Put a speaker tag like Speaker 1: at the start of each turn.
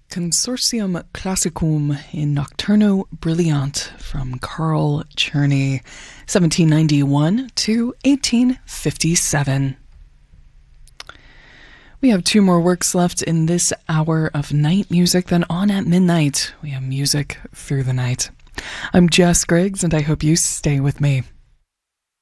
Speaker 1: Consortium Classicum in Nocturno Brilliant from Carl Czerny, 1791 to 1857. We have two more works left in this hour of night music. Then on at midnight, we have music through the night. I'm Jess Griggs, and I hope you stay with me.